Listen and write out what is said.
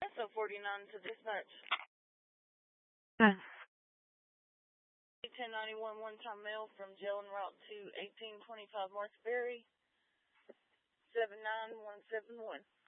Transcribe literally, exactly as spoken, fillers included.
So forty-nine to dispatch. Yes. ten ninety-one one-time mail from jail en route to eighteen twenty-five Mark Berry, seven nine one seven one.